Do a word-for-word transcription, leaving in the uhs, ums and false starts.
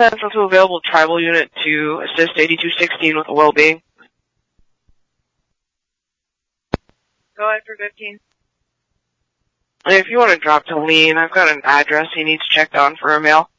Central to available tribal unit to assist eighty-two sixteen with the well-being. Go ahead for fifteen. If you want to drop to Lean, I've got an address he needs checked on for a mail.